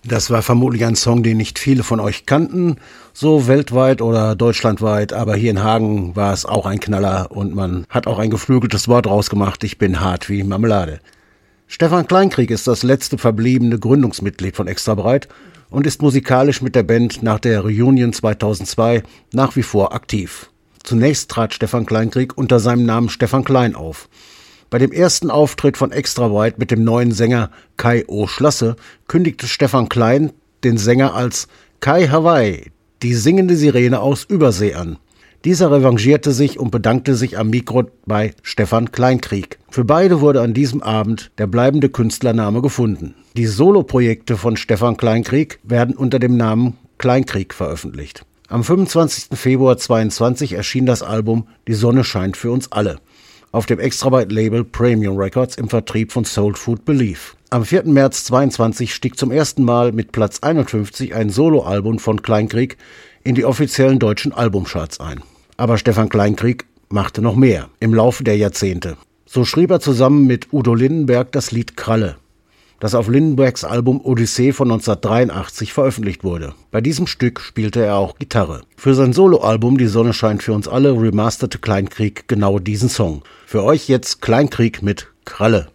Das war vermutlich ein Song, den nicht viele von euch kannten, so weltweit oder deutschlandweit, aber hier in Hagen war es auch ein Knaller und man hat auch ein geflügeltes Wort rausgemacht: Ich bin hart wie Marmelade. Stefan Kleinkrieg ist das letzte verbliebene Gründungsmitglied von Extra Breit und ist musikalisch mit der Band nach der Reunion 2002 nach wie vor aktiv. Zunächst trat Stefan Kleinkrieg unter seinem Namen Stefan Klein auf. Bei dem ersten Auftritt von Extra Breit mit dem neuen Sänger Kai O. Schlasse kündigte Stefan Klein den Sänger als Kai Hawaii, die singende Sirene aus Übersee, an. Dieser revanchierte sich und bedankte sich am Mikro bei Stefan Kleinkrieg. Für beide wurde an diesem Abend der bleibende Künstlername gefunden. Die Soloprojekte von Stefan Kleinkrieg werden unter dem Namen Kleinkrieg veröffentlicht. Am 25. Februar 2022 erschien das Album Die Sonne scheint für uns alle auf dem Extra Breit Label Premium Records im Vertrieb von Soul Food Belief. Am 4. März 2022 stieg zum ersten Mal mit Platz 51 ein Soloalbum von Kleinkrieg in die offiziellen deutschen Albumcharts ein. Aber Stefan Kleinkrieg machte noch mehr im Laufe der Jahrzehnte. So schrieb er zusammen mit Udo Lindenberg das Lied Kralle, das auf Lindenbergs Album Odyssee von 1983 veröffentlicht wurde. Bei diesem Stück spielte er auch Gitarre. Für sein Soloalbum Die Sonne scheint für uns alle remasterte Kleinkrieg genau diesen Song. Für euch jetzt Kleinkrieg mit Kralle.